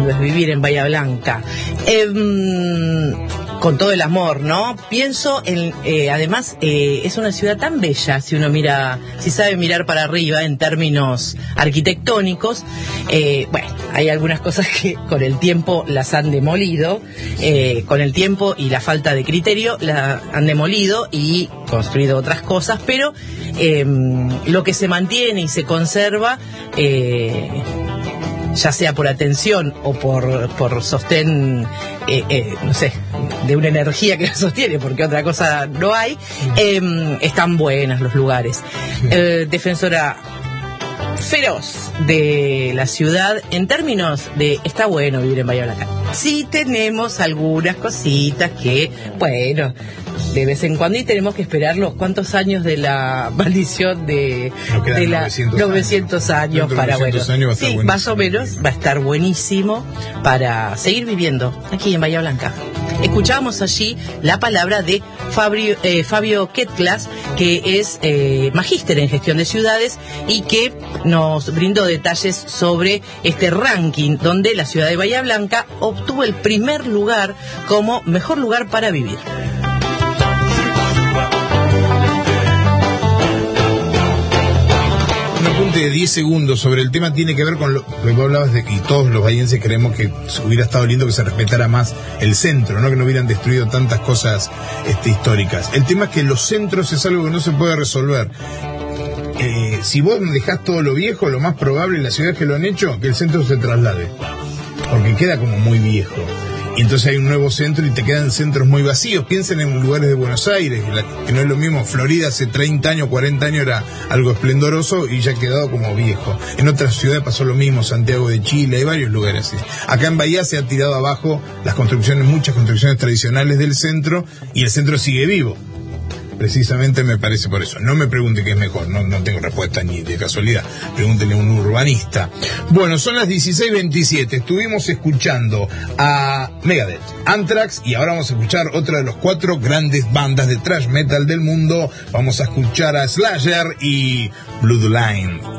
lindo es vivir en Bahía Blanca. Con todo el amor, ¿no? Pienso en, además, es una ciudad tan bella, si uno mira, si sabe mirar para arriba en términos arquitectónicos. Bueno, hay algunas cosas que con el tiempo las han demolido, con el tiempo y la falta de criterio la han demolido y construido otras cosas, pero lo que se mantiene y se conserva, ya sea por atención o por sostén, no sé, de una energía que lo sostiene, porque otra cosa no hay, están buenas los lugares. Defensora feroz de la ciudad en términos de está bueno vivir en Bahía Blanca. Sí tenemos algunas cositas que, bueno, de vez en cuando, y tenemos que esperar los cuántos años de la maldición de la 900 años para, bueno, sí, más o menos va a estar buenísimo para seguir viviendo aquí en Bahía Blanca. Escuchábamos allí la palabra de Fabio Ketglas, que es magíster en gestión de ciudades y que nos brindó detalles sobre este ranking donde la ciudad de Bahía Blanca obtuvo el primer lugar como mejor lugar para vivir. De 10 segundos sobre el tema tiene que ver con lo que vos hablabas de que todos los bahienses creemos que hubiera estado lindo que se respetara más el centro, ¿no? Que no hubieran destruido tantas cosas históricas. El tema es que los centros es algo que no se puede resolver. Si vos dejás todo lo viejo, lo más probable en las ciudades que lo han hecho, que el centro se traslade, porque queda como muy viejo. Y entonces hay un nuevo centro y te quedan centros muy vacíos. Piensen en lugares de Buenos Aires, que no es lo mismo. Florida hace 30 años, 40 años era algo esplendoroso y ya ha quedado como viejo. En otras ciudades pasó lo mismo, Santiago de Chile, hay varios lugares así. Acá en Bahía se ha tirado abajo las construcciones, muchas construcciones tradicionales del centro, y el centro sigue vivo. Precisamente me parece por eso. No me pregunte qué es mejor, no tengo respuesta ni de casualidad. Pregúntenle a un urbanista. Bueno, son las 16:27. Estuvimos escuchando a Megadeth, Anthrax, y ahora vamos a escuchar otra de las 4 grandes bandas de thrash metal del mundo. Vamos a escuchar a Slayer y Bloodline.